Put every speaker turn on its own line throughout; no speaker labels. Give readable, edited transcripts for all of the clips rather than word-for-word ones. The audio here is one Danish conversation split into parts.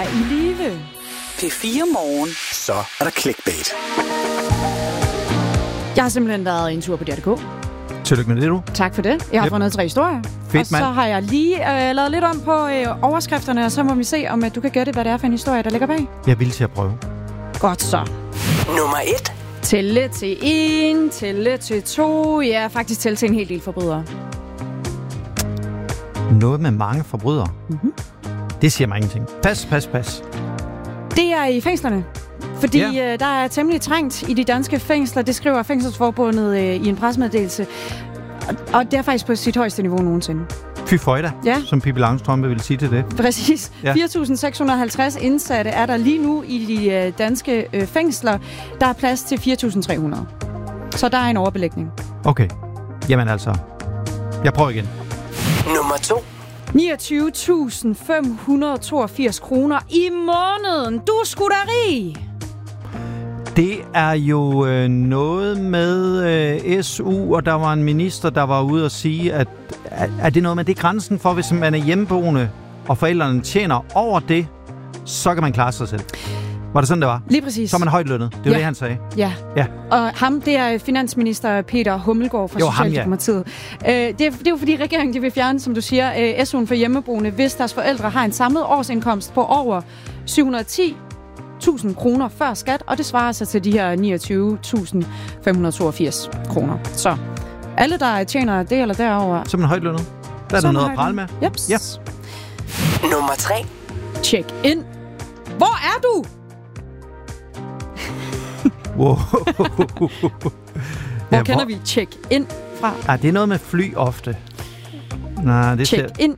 er i live.
P4 Morgen. Så er der clickbait.
Jeg har simpelthen været en tur på DR.dk.
Tillykke med det, du.
Tak for det. Jeg har fundet 3 historier.
Fedt,
og så har jeg lige lavet lidt om på overskrifterne, og så må vi se, om du kan gætte, hvad det er for en historie, der ligger bag.
Jeg vil til at prøve.
Godt så.
Nummer 1.
Tælle til 1, tælle til 2. Ja, faktisk tælle til en hel del forbrydere.
Noget med mange forbrydere.
Mm-hmm.
Det siger mig ingenting. Pas.
Det er i fængslerne. Fordi der er temmelig trængt i de danske fængsler. Det skriver Fængselsforbundet i en pressemeddelelse. Og det er faktisk på sit højeste niveau nogensinde.
Fy føjda, som Pippi Langstrømpe ville sige til det.
Præcis. Ja. 4.650 indsatte er der lige nu i de danske fængsler. Der er plads til 4.300. Så der er en overbelægning.
Okay. Jamen altså. Jeg prøver igen.
Nummer 2.
29.582 kroner i måneden. Du er sgu da rig!
Det er jo noget med SU, og der var en minister, der var ude og sige, at er det noget med det grænsen for, hvis man er hjemmeboende, og forældrene tjener over det, så kan man klare sig selv. Var det sådan, det var?
Lige præcis.
Så er man højt lønnet. Det var det, han sagde.
Ja. Og ham, det er finansminister Peter Hummelgaard fra Socialdemokratiet. Det er jo fordi regeringen de vil fjerne, som du siger, SU'en for hjemmeboende, hvis deres forældre har en samlet årsindkomst på over 710.000 kroner før skat, og det svarer sig til de her 29.582 kroner. Så alle, der tjener det eller derover,
så er man højt lønnet. Der er der noget at prale med.
Jeps.
Ja.
Nummer 3.
Check in. Hvor er du?
Wow.
Hvor kender vi check in fra?
Ah, det er noget med fly ofte. Nej, det
check in.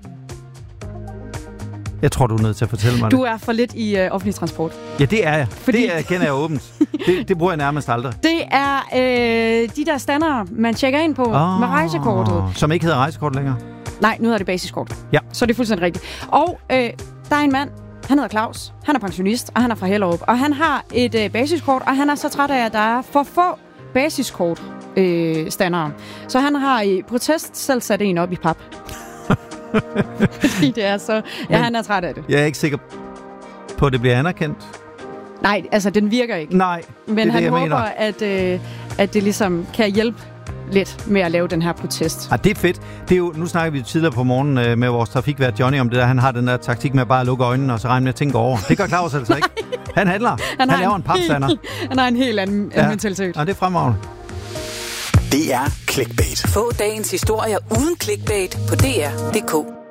Jeg tror, du er nødt til at fortælle mig
det. Du er for lidt i offentlig transport.
Ja, det er jeg. Det kender jeg åbent. Det bruger jeg nærmest aldrig.
Det er de der standere, man tjekker ind på med rejsekortet.
Som ikke hedder rejsekort længere?
Nej, nu hedder det basiskort.
Ja.
Så det er fuldstændig rigtigt. Og der er en mand, han hedder Claus. Han er pensionist, og han er fra Hellerup. Og han har et basiskort, og han er så træt af, at der er for få basiskort standere. Så han har i protest selv sat en op i pap. Fordi det er så... Ja, han er træt af det.
Jeg er ikke sikker på, at det bliver anerkendt.
Nej, altså den virker ikke.
Nej,
men han håber, at det ligesom kan hjælpe lidt med at lave den her protest.
Ah, det er fedt. Det er jo, nu snakker vi tidligere på morgenen med vores trafikvært Johnny om det der. Han har den der taktik med at bare lukke øjnene og så regne med at tænke over. Det gør Claus altså ikke. Han handler. Han laver en papstander.
Han har en helt anden mentalitet.
Og det er fremragende.
Det er clickbait. Få dagens historier uden clickbait på dr.dk.